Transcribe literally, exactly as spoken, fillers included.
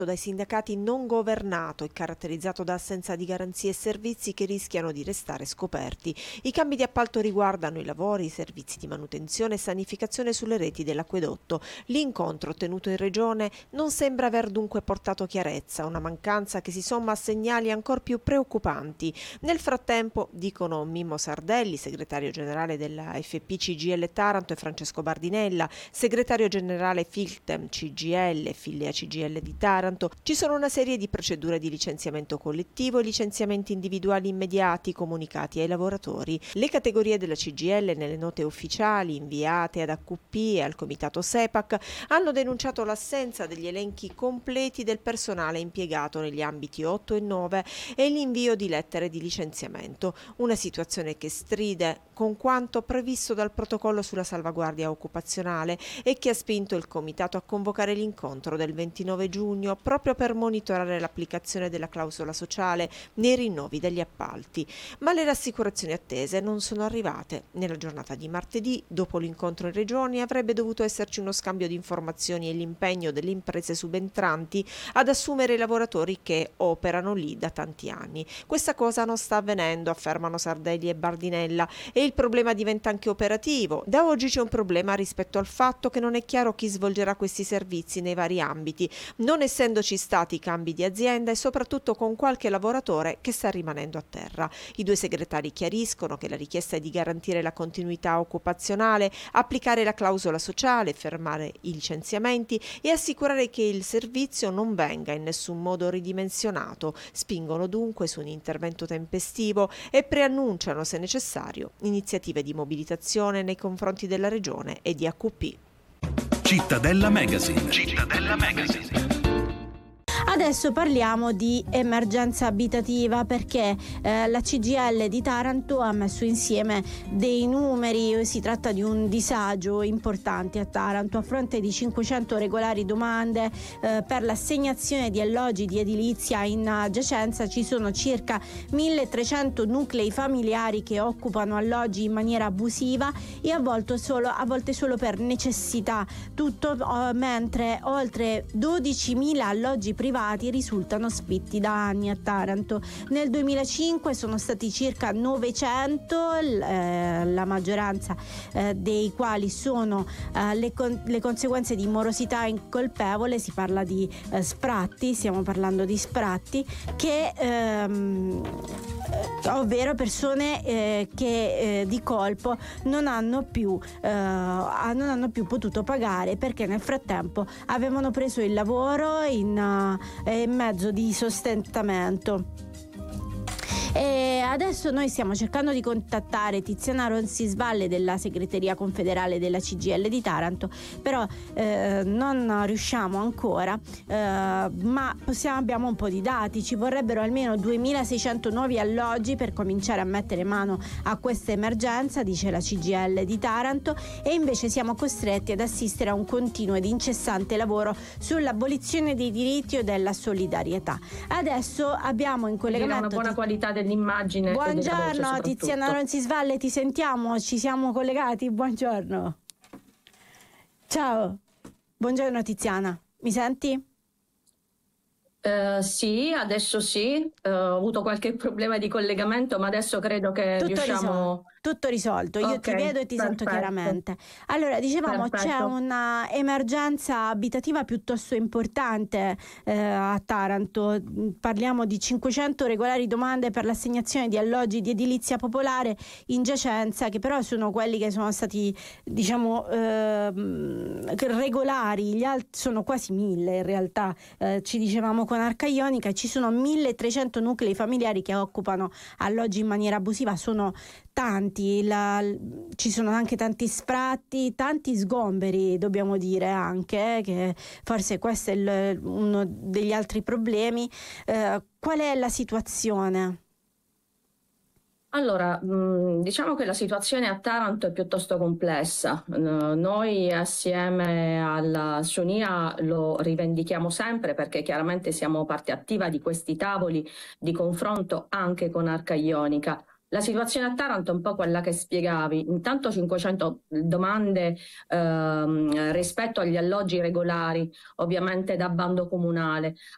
dai sindacati non governato e caratterizzato da assenza di garanzie e servizi che rischiano di restare scoperti. I cambi di appalto riguardano i lavori, i servizi di manutenzione e sanificazione sulle reti dell'acquedotto. L'incontro tenuto in regione non sembra aver dunque portato chiarezza, una mancanza che si somma a segnali ancora più preoccupanti. Nel frattempo, dicono Mimmo Sardelli, segretario generale della F P C G I L Taranto, e Francesco Bardinella, segretario generale Filtem C G I L, Filia C G I L di Taranto, ci sono una serie di procedure di licenziamento collettivo e licenziamenti individuali immediati comunicati ai lavoratori. Le categorie della C G I L nelle note ufficiali inviate ad A Q P e al comitato SEPAC hanno denunciato l'assenza degli elenchi completi del personale impiegato negli ambiti otto e nove e l'invio di lettere di licenziamento, una situazione che stride con quanto previsto dal protocollo sulla salvaguardia occupazionale e che ha spinto il comitato a convocare l'incontro del ventinove giugno proprio per monitorare l'applicazione della clausola sociale nei rinnovi degli appalti. Ma le rassicurazioni attese non sono arrivate. Nella giornata di martedì, dopo l'incontro in regione, avrebbe dovuto esserci uno scambio di informazioni e l'impegno delle imprese subentranti ad assumere i lavoratori che operano lì da tanti anni. Questa cosa non sta avvenendo, affermano Sardelli e Bardinella, e il problema diventa anche operativo. Da oggi c'è un problema rispetto al fatto che non è chiaro chi svolgerà questi servizi nei vari ambiti, non essendoci stati cambi di azienda e soprattutto con qualche lavoratore che sta rimanendo a terra. I due segretari chiariscono che la richiesta è di garantire la continuità occupazionale, applicare la clausola sociale, fermare i licenziamenti e assicurare che il servizio non venga in nessun modo ridimensionato. Spingono dunque su un intervento tempestivo e preannunciano, se necessario, iniziative di mobilitazione nei confronti della regione e di A Q P. Cittadella Magazine. Cittadella Magazine. Adesso parliamo di emergenza abitativa perché eh, la C G I L di Taranto ha messo insieme dei numeri. Si tratta di un disagio importante a Taranto. A fronte di cinquecento regolari domande eh, per l'assegnazione di alloggi di edilizia in giacenza, ci sono circa milletrecento nuclei familiari che occupano alloggi in maniera abusiva e a volte solo, a volte solo per necessità. Tutto oh, mentre oltre dodicimila alloggi privati risultano sfitti da anni a Taranto. Nel duemilacinque sono stati circa novecento, eh, la maggioranza eh, dei quali sono eh, le, con- le conseguenze di morosità incolpevole. Si parla di eh, sfratti, stiamo parlando di sfratti che ehm, ovvero persone eh, che eh, di colpo non hanno più eh, non hanno più potuto pagare perché nel frattempo avevano preso il lavoro in, uh, in mezzo di sostentamento. E adesso noi stiamo cercando di contattare Tiziana Roncesvalles della segreteria confederale della C G I L di Taranto, però eh, non riusciamo ancora, eh, ma possiamo, abbiamo un po' di dati. Ci vorrebbero almeno duemilaseicento nuovi alloggi per cominciare a mettere mano a questa emergenza, dice la C G I L di Taranto, e invece siamo costretti ad assistere a un continuo ed incessante lavoro sull'abolizione dei diritti o della solidarietà. Adesso abbiamo in collegamento una buona qualità dell'immagine. Buongiorno Tiziana Roncesvalles, ti sentiamo, ci siamo collegati, buongiorno. Ciao, buongiorno Tiziana, mi senti? Uh, sì, adesso sì, uh, ho avuto qualche problema di collegamento, ma adesso credo che tutto riusciamo... Risolto, tutto risolto, io okay, ti vedo e ti perfetto. sento chiaramente. Allora, dicevamo, Perfetto. c'è una emergenza abitativa piuttosto importante eh, a Taranto. Parliamo di cinquecento regolari domande per l'assegnazione di alloggi di edilizia popolare in giacenza, che però sono quelli che sono stati, diciamo, eh, regolari. Gli altri sono quasi mille in realtà, eh, ci dicevamo con Arca Ionica, e ci sono milletrecento nuclei familiari che occupano alloggi in maniera abusiva. Sono tanti, la, ci sono anche tanti sfratti, tanti sgomberi, dobbiamo dire anche, eh, che forse questo è il, uno degli altri problemi. Eh, qual è la situazione? Allora, diciamo che la situazione a Taranto è piuttosto complessa. Noi assieme alla Suonia lo rivendichiamo sempre perché chiaramente siamo parte attiva di questi tavoli di confronto anche con Arca Ionica. La situazione a Taranto è un po' quella che spiegavi, intanto cinquecento domande ehm, rispetto agli alloggi regolari, ovviamente da bando comunale.